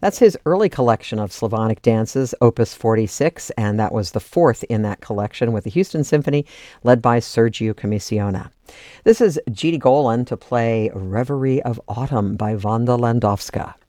That's his early collection of Slavonic dances, Opus 46, and that was the fourth in that collection with the Houston Symphony led by Sergio Commissiona. This is Giti Golan to play Reverie of Autumn by Wanda Landowska.